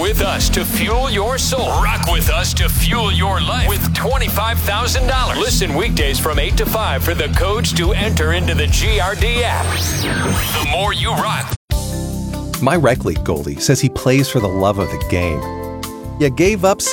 with us to fuel your soul. Rock with us to fuel your life with $25,000. Listen weekdays from 8 to 5 for the codes to enter into the GRD app. The more you rock. My rec league goalie says he plays for the love of the game. You gave up